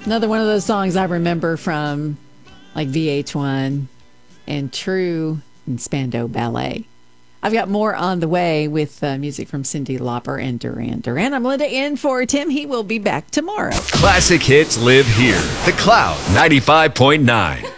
Another one of those songs I remember from like VH1 and True and Spandau Ballet. I've got more on the way with music from Cyndi Lauper and Duran Duran. I'm Linda in for Tim. He will be back tomorrow. Classic hits live here. The Cloud 95.9.